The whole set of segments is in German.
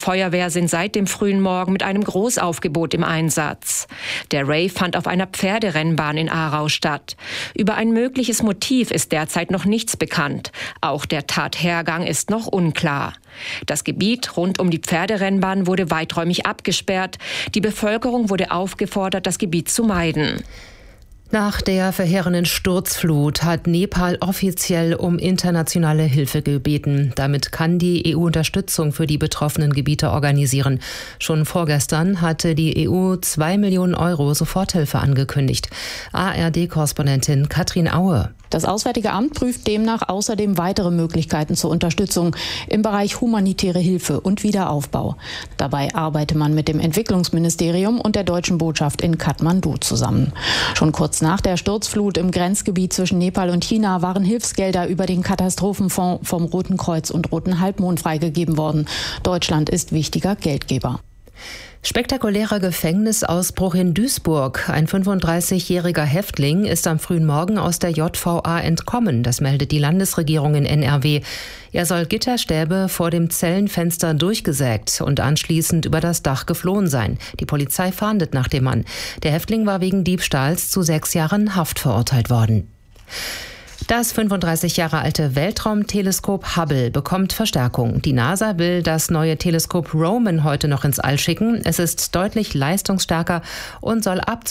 Feuerwehr sind seit dem frühen Morgen mit einem Großaufgebot im Einsatz. Der Rave fand auf einer Pferderennbahn in Aarau statt. Über ein mögliches Motiv ist derzeit noch nichts bekannt. Auch der Tathergang ist noch unklar. Das Gebiet rund um die Pferderennbahn wurde weiträumig abgesperrt. Die Bevölkerung wurde aufgefordert, das Gebiet zu meiden. Nach der verheerenden Sturzflut hat Nepal offiziell um internationale Hilfe gebeten. Damit kann die EU Unterstützung für die betroffenen Gebiete organisieren. Schon vorgestern hatte die EU 2 Millionen Euro Soforthilfe angekündigt. ARD-Korrespondentin Katrin Aue. Das Auswärtige Amt prüft demnach außerdem weitere Möglichkeiten zur Unterstützung im Bereich humanitäre Hilfe und Wiederaufbau. Dabei arbeite man mit dem Entwicklungsministerium und der deutschen Botschaft in Kathmandu zusammen. Schon kurz nach der Sturzflut im Grenzgebiet zwischen Nepal und China waren Hilfsgelder über den Katastrophenfonds vom Roten Kreuz und Roten Halbmond freigegeben worden. Deutschland ist wichtiger Geldgeber. Spektakulärer Gefängnisausbruch in Duisburg. Ein 35-jähriger Häftling ist am frühen Morgen aus der JVA entkommen. Das meldet die Landesregierung in NRW. Er soll Gitterstäbe vor dem Zellenfenster durchgesägt und anschließend über das Dach geflohen sein. Die Polizei fahndet nach dem Mann. Der Häftling war wegen Diebstahls zu 6 Jahren Haft verurteilt worden. Das 35 Jahre alte Weltraumteleskop Hubble bekommt Verstärkung. Die NASA will das neue Teleskop Roman heute noch ins All schicken. Es ist deutlich leistungsstärker und soll ab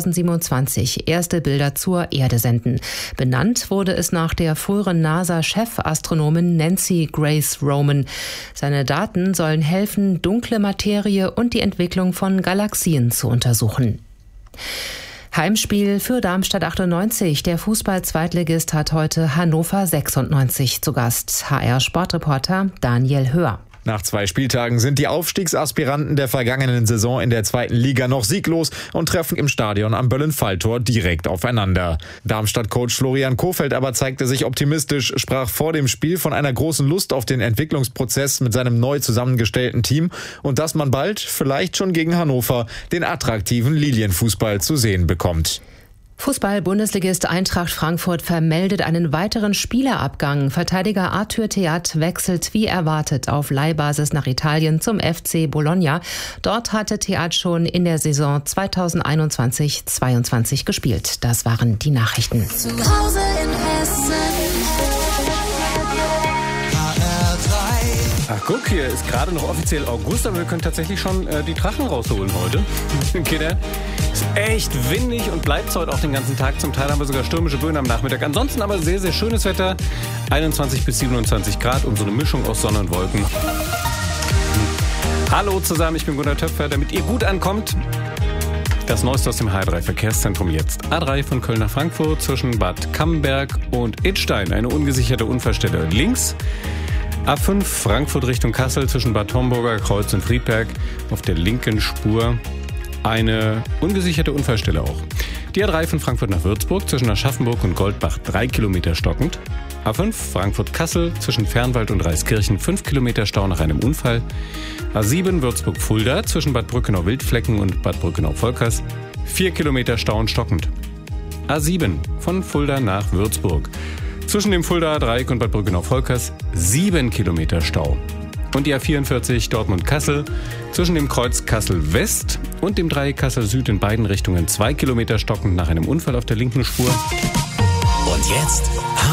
2027 erste Bilder zur Erde senden. Benannt wurde es nach der früheren NASA-Chefastronomin Nancy Grace Roman. Seine Daten sollen helfen, dunkle Materie und die Entwicklung von Galaxien zu untersuchen. Heimspiel für Darmstadt 98. Der Fußball-Zweitligist hat heute Hannover 96 zu Gast. HR-Sportreporter Daniel Höhr. Nach 2 Spieltagen sind die Aufstiegsaspiranten der vergangenen Saison in der 2. Liga noch sieglos und treffen im Stadion am Böllen-Falltor direkt aufeinander. Darmstadt-Coach Florian Kohfeldt aber zeigte sich optimistisch, sprach vor dem Spiel von einer großen Lust auf den Entwicklungsprozess mit seinem neu zusammengestellten Team und dass man bald, vielleicht schon gegen Hannover, den attraktiven Lilienfußball zu sehen bekommt. Fußball-Bundesligist Eintracht Frankfurt vermeldet einen weiteren Spielerabgang. Verteidiger Arthur Theat wechselt wie erwartet auf Leihbasis nach Italien zum FC Bologna. Dort hatte Theat schon in der Saison 2021-22 gespielt. Das waren die Nachrichten. Zu Hause in Hessen. Ach guck, hier ist gerade noch offiziell August, aber wir können tatsächlich schon die Drachen rausholen heute. Kinder, ist echt windig und bleibt es heute auch den ganzen Tag. Zum Teil haben wir sogar stürmische Böen am Nachmittag. Ansonsten aber sehr, sehr schönes Wetter. 21 bis 27 Grad und so eine Mischung aus Sonne und Wolken. Hallo zusammen, ich bin Gunnar Töpfer. Damit ihr gut ankommt, das Neueste aus dem HR3 Verkehrszentrum jetzt. A3 von Köln nach Frankfurt zwischen Bad Camberg und Idstein. Eine ungesicherte Unfallstelle links. A5 Frankfurt Richtung Kassel zwischen Bad Homburger Kreuz und Friedberg auf der linken Spur eine ungesicherte Unfallstelle auch. Die A3 von Frankfurt nach Würzburg zwischen Aschaffenburg und Goldbach 3 Kilometer stockend. A5 Frankfurt-Kassel zwischen Fernwald und Reiskirchen 5 Kilometer Stau nach einem Unfall. A7 Würzburg-Fulda zwischen Bad Brückenau-Wildflecken und Bad Brückenau-Volkers 4 Kilometer Stau und stockend. A7 von Fulda nach Würzburg. Zwischen dem Fuldaer Dreieck und Bad Brückenau-Volkers 7 Kilometer Stau. Und die A44 Dortmund-Kassel zwischen dem Kreuz Kassel-West und dem Dreieck Kassel-Süd in beiden Richtungen 2 Kilometer stockend nach einem Unfall auf der linken Spur. Und jetzt